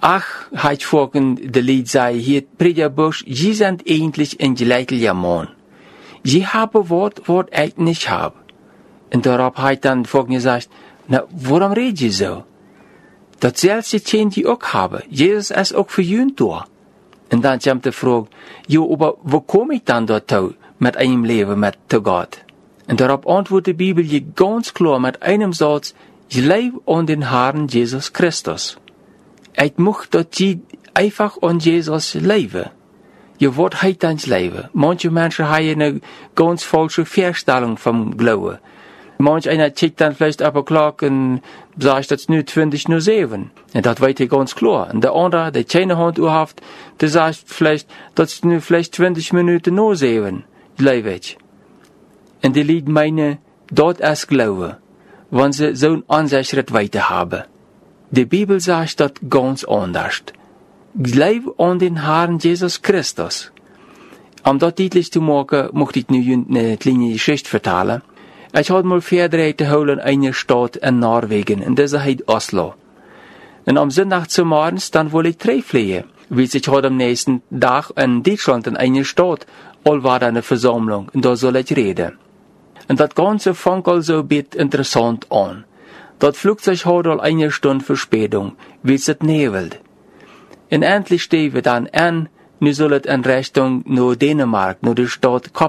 ach, hat vorhin de Lied sei hier, Predigerbusch, sie sind eigentlich ein gleicher Mann. Sie haben Wort ich nicht hab. Und darauf hat dann vorhin gesagt, na, warum redet ihr so? Das selbst Tien, die auch haben. Jesus ist auch für jün da. Und dann kommt die Frage, jo, aber wo komme ich dann dazu, mit einem Leben mit zu Gott? Und darauf antwortet die Bibel je ganz klar mit einem Satz, ich lebe an den Herrn Jesus Christus. Ich möchte, dass sie einfach an Jesus leben. Je wat heet dan leven? Manche Menschen haben eine ganz falsche Vorstellung vom Glauben. Manch einer checkt dann vielleicht auf die Clock und sagt, das ist nur 20:07. Und das weiß ich ganz klar. Und der andere, der keine Hand hat, der sagt vielleicht, das ist nur vielleicht 20 Minuten nach 7. Lebe ich. Und die Leute meinen, dort ist Glaube, wenn sie so einen Ansichtschritt weiter haben. Die Bibel sagt das ganz anders. Glaube an den Herrn Jesus Christus. Um das deutlich zu machen, möchte ich nu eine kleine Geschichte vertellen. Ich hatte mal Vertreter geholt in einer Stadt in Norwegen, und das heißt Oslo. Und am Sonntag zum Morgens, dann wollte ich treffen, weil ich heute am nächsten Tag in Deutschland in einer Stadt, all war da eine Versammlung, und da soll ich reden. Und das Ganze fängt also ein bisschen interessant an. Das Flugzeug hat all eine Stunde Verspätung, weil es nebelt. Und endlich stehen wir dann an, nu soll es in Richtung nach Dänemark, nach der Stadt